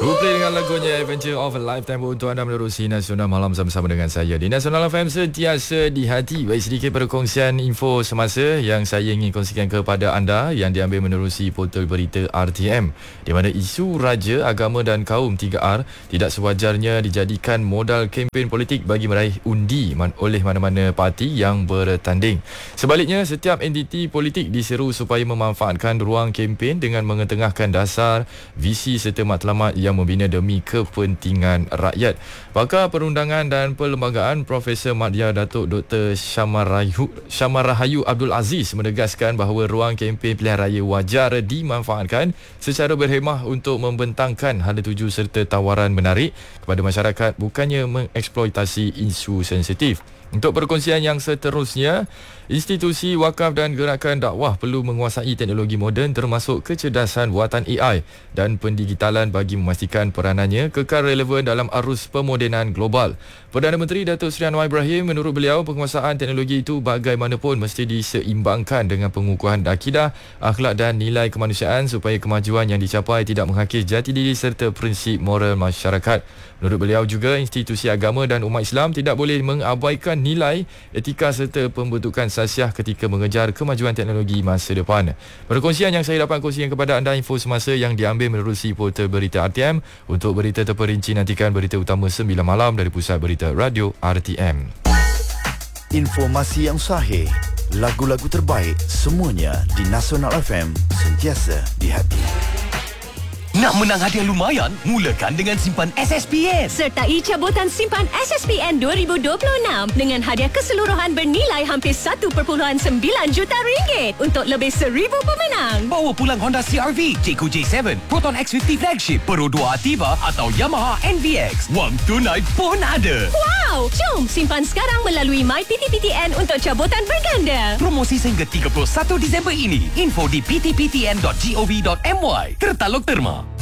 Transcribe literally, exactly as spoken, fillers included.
Play dengan lagunya Adventure of a Lifetime untuk anda menerusi Nasional Malam bersama dengan saya di Nasional F M, sentiasa di hati. Baik, sedikit perkongsian info semasa yang saya ingin kongsikan kepada anda yang diambil menerusi portal berita R T M, di mana isu raja, agama dan kaum tiga R tidak sewajarnya dijadikan modal kempen politik bagi meraih undi oleh mana-mana parti yang bertanding. Sebaliknya, setiap entiti politik diseru supaya memanfaatkan ruang kempen dengan mengetengahkan dasar, visi serta matlamat yang membina demi kepentingan rakyat. Pakar Perundangan dan Perlembagaan Profesor Madya Datuk Doktor Syamarahayu, Syamarahayu Abdul Aziz menegaskan bahawa ruang kempen pilihan raya wajar dimanfaatkan secara berhemah untuk membentangkan hala tuju serta tawaran menarik kepada masyarakat, bukannya mengeksploitasi isu sensitif. Untuk perkongsian yang seterusnya, institusi wakaf dan gerakan dakwah perlu menguasai teknologi moden termasuk kecerdasan buatan A I dan pendigitalan bagi memastikan peranannya kekal relevan dalam arus pemodenan global. Perdana Menteri Datuk Seri Anwar Ibrahim, menurut beliau, penguasaan teknologi itu bagaimanapun mesti diseimbangkan dengan pengukuhan akidah, akhlak dan nilai kemanusiaan supaya kemajuan yang dicapai tidak menghakis jati diri serta prinsip moral masyarakat. Menurut beliau juga, institusi agama dan umat Islam tidak boleh mengabaikan nilai, etika serta pembentukan sasiah ketika mengejar kemajuan teknologi masa depan. Perkongsian yang saya dapat kongsikan kepada anda info semasa yang diambil menerusi portal berita R T M. Untuk berita terperinci, nantikan berita utama sembilan malam dari Pusat Berita Radio R T M. Informasi yang sahih, lagu-lagu terbaik, semuanya di Nasional F M, sentiasa di hati. Nak menang hadiah lumayan? Mulakan dengan simpan S S P N. Sertai cabutan simpan S S P N dua ribu dua puluh enam dengan hadiah keseluruhan bernilai hampir satu perpuluhan sembilan juta ringgit untuk lebih seribu pemenang. Bawa pulang Honda C R V, Jayco J tujuh, Proton X lima puluh Flagship, Pro dua Ativa atau Yamaha N V X. Wang tunai pun ada. Wow! Jom simpan sekarang melalui My P T P T N untuk cabutan berganda. Promosi sehingga tiga puluh satu Disember ini. Info di p t p t n dot gov dot m y. Tertaluk terma.